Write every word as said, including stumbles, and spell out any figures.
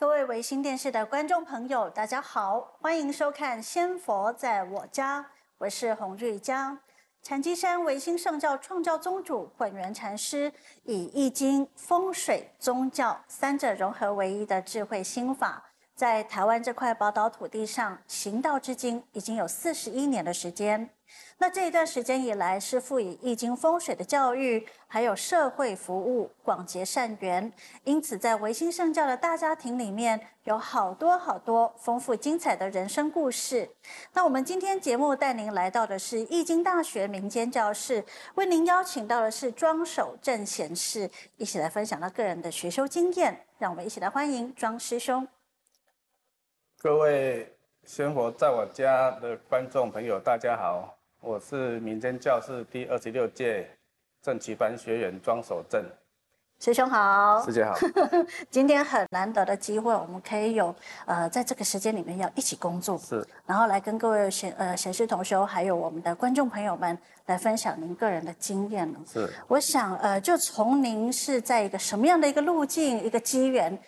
各位维新电视的观众朋友，大家好，欢迎收看《仙佛在我家》，我是洪玉江。禅机山维新圣教创教宗主混元禅师，以易经、风水、宗教三者融合为一的智慧心法，在台湾这块宝岛土地上行道至今已经有四十一年的时间。那这一段时间以来，是赋予易经风水的教育，还有社会服务，广结善缘。因此，在维新圣教的大家庭里面，有好多好多丰富精彩的人生故事。那我们今天节目带您来到的是易经大学民间教室，为您邀请到的是庄守正贤士，一起来分享他个人的学修经验。让我们一起来欢迎庄师兄。 各位仙佛在我家的观众朋友，大家好，我是民间教室第二十六届正旗班学员庄守正。 师兄好， 师姐好。 今天很难得的机会，我们可以有呃，在这个时间里面要一起工作， 是， 然后来跟各位贤呃贤士同修，还有我们的观众朋友们来分享您个人的经验呢。 是， 我想呃，就从您是在一个什么样的一个路径、一个机缘，